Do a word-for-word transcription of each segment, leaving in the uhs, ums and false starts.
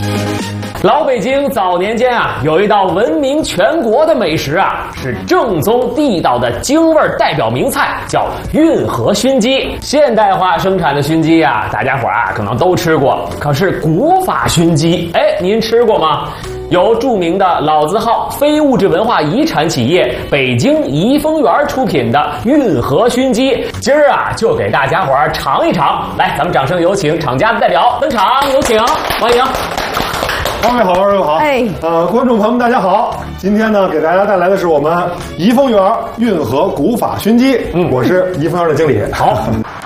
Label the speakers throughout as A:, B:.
A: 老北京早年间啊，有一道闻名全国的美食啊，是正宗地道的京味代表名菜，叫运河熏鸡。现代化生产的熏鸡啊，大家伙啊可能都吃过，可是古法熏鸡，哎，您吃过吗？由著名的老字号非物质文化遗产企业北京怡丰园出品的运河熏鸡，今儿啊就给大家伙儿尝一尝。来，咱们掌声有请厂家的代表登场，有请，欢迎。
B: 二位好，二位好。哎，呃，观众朋友们，大家好。今天呢，给大家带来的是我们怡丰园运河古法熏鸡。嗯，我是怡丰园的经理。好。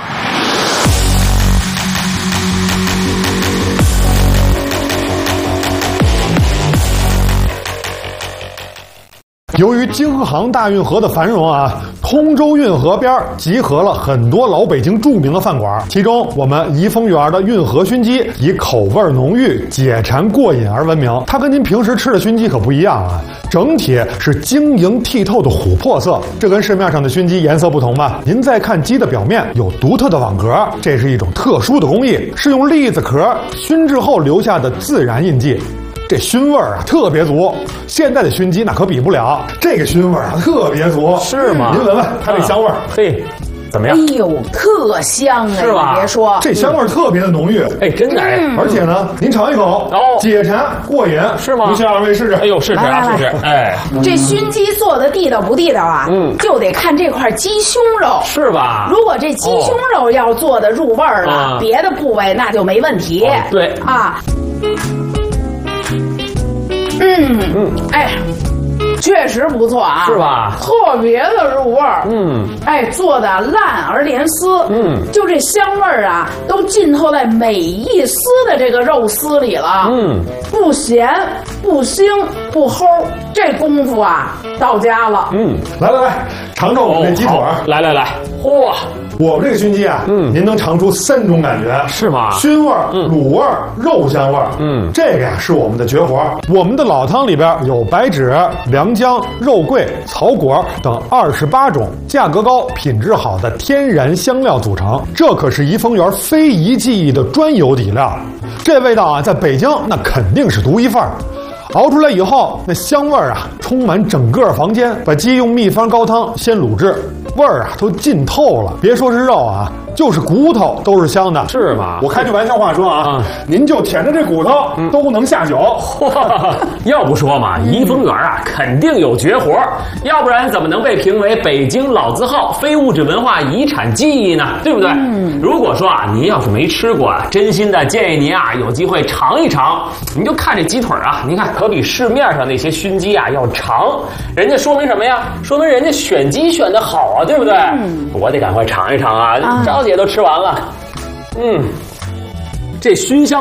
B: 由于京杭大运河的繁荣啊，通州运河边集合了很多老北京著名的饭馆，其中我们怡丰园的运河熏鸡以口味浓郁、解馋过瘾而闻名。它跟您平时吃的熏鸡可不一样啊，整体是晶莹剔透的琥珀色，这跟市面上的熏鸡颜色不同吧？您再看鸡的表面有独特的网格，这是一种特殊的工艺，是用栗子壳熏制后留下的自然印记。这熏味儿啊特别足，现在的熏鸡那可比不了，这个熏味儿啊特别足，
A: 是吗？
B: 您闻闻它这香味儿，
A: 嘿，怎么样？
C: 哎呦，特香哎！
A: 是吧？
C: 你别说，
B: 这香味儿特别的浓郁，
A: 哎，真的哎！
B: 而且呢，您尝一口，
A: 哦，
B: 解馋过瘾，
A: 是吗？
B: 不信二位试试。
A: 哎呦，试试啊，试试！哎，
C: 这熏鸡做的地道不地道啊？嗯，就得看这块鸡胸肉，
A: 是吧？
C: 如果这鸡胸肉要做的入味儿了，别的部位那就没问题。
A: 对
C: 啊。嗯嗯，哎，确实不错啊，
A: 是吧？
C: 特别的入味儿。嗯，哎，做的烂而连丝。嗯，就这香味儿啊，都浸透在每一丝的这个肉丝里了。嗯，不咸不腥不齁，这功夫啊到家了。
B: 嗯，来来来，尝尝我们这鸡腿儿。
A: 来来来，嚯！
B: 我们这个熏鸡啊，嗯，您能尝出三种感觉，
A: 是吗？
B: 熏味儿、卤味儿、肉香味儿，嗯，这个呀是我们的绝活。我们的老汤里边有白芷、良姜、肉桂、草果等二十八种价格高、品质好的天然香料组成，这可是怡丰园非遗技艺的专有底料。这味道啊，在北京那肯定是独一份儿。熬出来以后，那香味儿啊，充满整个房间。把鸡用秘方高汤先卤制，味儿啊都浸透了。别说是肉啊，就是骨头都是香的，
A: 是吗？
B: 我开句玩笑话说啊，嗯、您就舔着这骨头、嗯、都能下酒。
A: 要不说嘛，怡丰园啊肯定有绝活，要不然怎么能被评为北京老字号非物质文化遗产记忆呢？对不对？嗯、如果说啊，您要是没吃过啊，真心的建议您啊有机会尝一尝。您就看这鸡腿啊，您看。可比市面上那些熏鸡啊要长，人家说明什么呀？说明人家选鸡选的好啊，对不对？嗯、我得赶快尝一尝啊！赵姐都吃完了，嗯，这熏香。